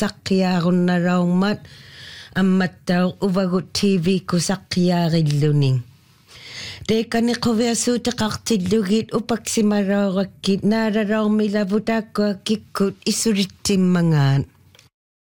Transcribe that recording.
saqqiyaarunnaraummat амматтаа увагут TV кусаққиаариллуни теканиқовиасуутеқартиллугит упаксимараораккит наалалаормилавутааккуа киккут иссулитсиммангаат